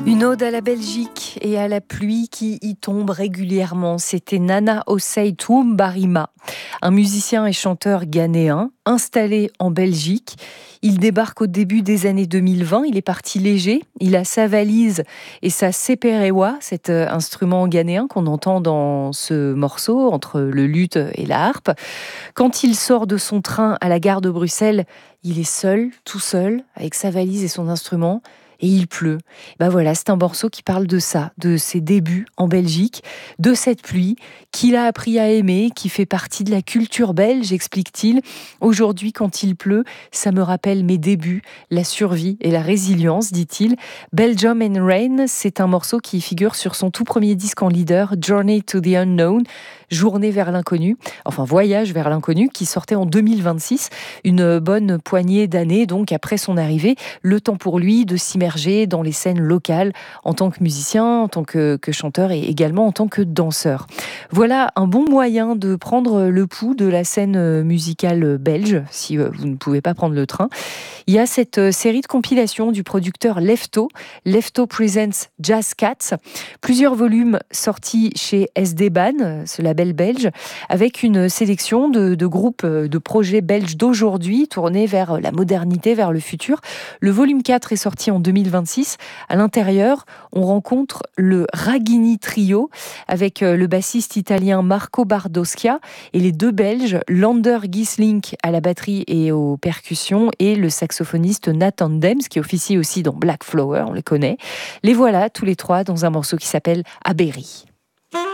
Une ode à la Belgique et à la pluie qui y tombe régulièrement. C'était Nana Osei Toumbarima, un musicien et chanteur ghanéen installé en Belgique. Il débarque au début des années 2020. Il est parti léger. Il a sa valise et sa seperewa, cet instrument ghanéen qu'on entend dans ce morceau entre le luth et la harpe. Quand il sort de son train à la gare de Bruxelles, il est seul, tout seul, avec sa valise et son instrument. Et il pleut. Voilà, c'est un morceau qui parle de ça, de ses débuts en Belgique, de cette pluie qu'il a appris à aimer, qui fait partie de la culture belge, explique-t-il. Aujourd'hui, quand il pleut, ça me rappelle mes débuts, la survie et la résilience, dit-il. Belgium and Rain, c'est un morceau qui figure sur son tout premier disque en leader, Journey to the Unknown, Journée vers l'inconnu, enfin Voyage vers l'inconnu, qui sortait en 2026, une bonne poignée d'années donc après son arrivée, le temps pour lui de s'immerger dans les scènes locales en tant que musicien, en tant que chanteur et également en tant que danseur. Voilà un bon moyen de prendre le pouls de la scène musicale belge, si vous ne pouvez pas prendre le train. Il y a cette série de compilations du producteur Lefto, Lefto Presents Jazz Cats, plusieurs volumes sortis chez SD Ban, ce label belge, avec une sélection de groupes, de projets belges d'aujourd'hui, tournés vers la modernité, vers le futur. Le volume 4 est sorti en 2026. À l'intérieur, on rencontre le Raghini Trio, avec le bassiste italien Marco Bardoschia et les deux Belges, Lander Gieslink à la batterie et aux percussions, et le saxophoniste Nathan Dems, qui officie aussi dans Black Flower, on les connaît. Les voilà tous les trois dans un morceau qui s'appelle Aberry.